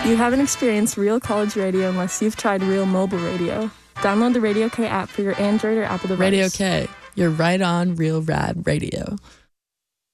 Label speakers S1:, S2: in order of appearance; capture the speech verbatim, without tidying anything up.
S1: You haven't experienced real college radio unless you've tried real mobile radio. Download the Radio K app for your Android or Apple device.
S2: Radio K, you're right on Real Rad Radio.